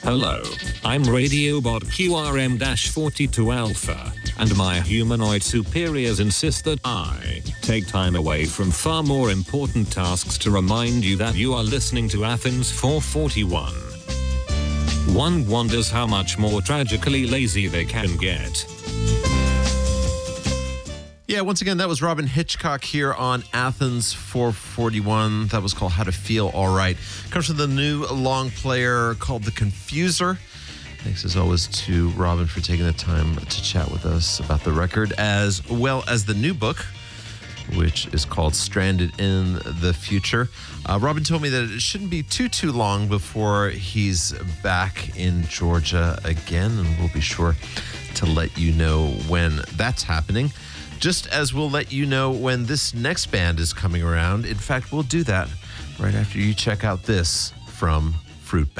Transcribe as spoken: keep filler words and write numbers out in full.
Hello, I'm Radiobot Q R M forty-two Alpha, and my humanoid superiors insist that I take time away from far more important tasks to remind you that you are listening to Athens four forty-one. One wonders how much more tragically lazy they can get. Yeah, once again, that was Robin Hitchcock here on Athens four forty-one. That was called How to Feel All Right. Comes from the new long player called The Confuser. Thanks as always to Robin for taking the time to chat with us about the record, as well as the new book, which is called Stranded in the Future. Uh, Robin told me that it shouldn't be too, too long before he's back in Georgia again, and we'll be sure to let you know when that's happening. Just as we'll let you know when this next band is coming around. In fact, we'll do that right after you check out this from Fruit Bat.